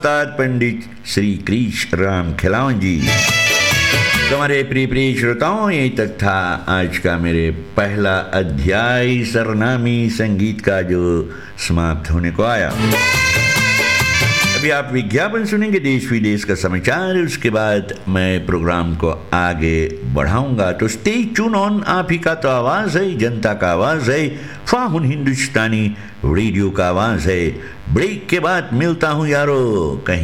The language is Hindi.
उस्ताद पंडित श्री कृष्ण राम खिलावन जी। तो हमारे प्रिय श्रोताओं, यही तक था आज का मेरे पहला अध्याय सरनामी संगीत का, जो समाप्त होने को आया। अभी आप विज्ञापन सुनेंगे, देश विदेश का समाचार, उसके बाद मैं प्रोग्राम को आगे बढ़ाऊंगा। तो स्टे ट्यून ऑन, आप ही का तो आवाज़ है, जनता का आवाज़ है, फाहुन हिंदुस्तानी रेडियो का आवाज़ है। ब्रेक के बाद मिलता हूँ यारो, कहीं